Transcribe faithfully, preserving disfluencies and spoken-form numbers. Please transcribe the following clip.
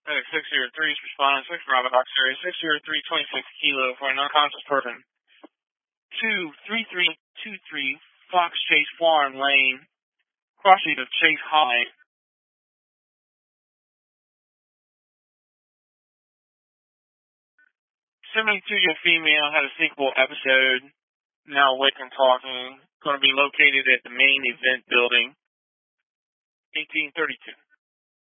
Medic six zero three is responding six Bravo Box Area six zero three twenty-six Kilo for an unconscious person. two three three two three Fox Chase Farm Lane, crossing of Chase High. seventy-two-year female had a sequel episode, now awake and talking, going to be located at the main event building, eighteen thirty-two.